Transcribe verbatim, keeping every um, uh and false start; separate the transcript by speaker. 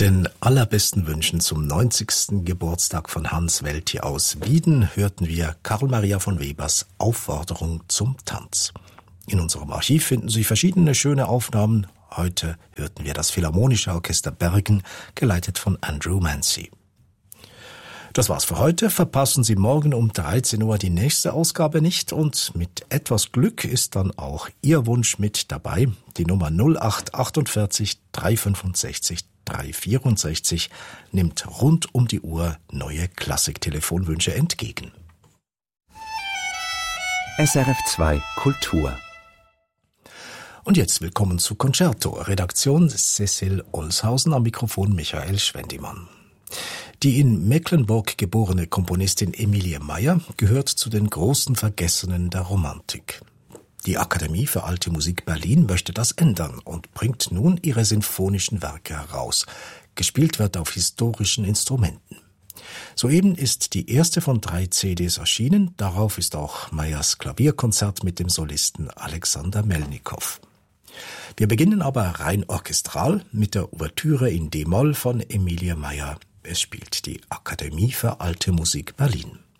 Speaker 1: Mit den allerbesten Wünschen zum neunzigsten Geburtstag von Hans Welti aus Wieden hörten wir Karl Maria von Webers Aufforderung zum Tanz. In unserem Archiv finden Sie verschiedene schöne Aufnahmen. Heute hörten wir das Philharmonische Orchester Bergen, geleitet von Andrew Mancy. Das war's für heute. Verpassen Sie morgen um dreizehn Uhr die nächste Ausgabe nicht und mit etwas Glück ist dann auch Ihr Wunsch mit dabei. Die Nummer null acht achtundvierzig dreihundertfünfundsechzig dreihundertvierundsechzig nimmt rund um die Uhr neue Klassik-Telefonwünsche entgegen.
Speaker 2: S R F zwei Kultur.
Speaker 1: Und jetzt willkommen zu Concerto. Redaktion Cecil Olshausen, am Mikrofon Michael Schwendimann. Die in Mecklenburg geborene Komponistin Emilie Meyer gehört zu den großen Vergessenen der Romantik. Die Akademie für Alte Musik Berlin möchte das ändern und bringt nun ihre sinfonischen Werke heraus. Gespielt wird auf historischen Instrumenten. Soeben ist die erste von drei C Ds erschienen. Darauf ist auch Meyers Klavierkonzert mit dem Solisten Alexander Melnikow. Wir beginnen aber rein orchestral mit der Ouvertüre in D-Moll von Emilie Meyer. Es spielt die Akademie für Alte Musik Berlin.